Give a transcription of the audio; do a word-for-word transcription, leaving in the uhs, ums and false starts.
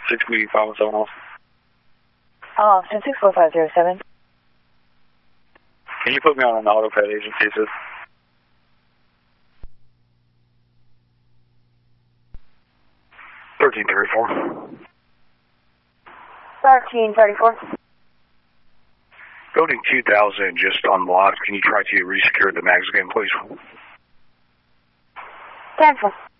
six B five one seven off. Oh, Austin six four five zero seven. Can you put me on an auto pet agent, please? thirteen thirty-four. thirteen thirty-four. Building two thousand just unlocked. Can you try to resecure the mags again, please? Cancel.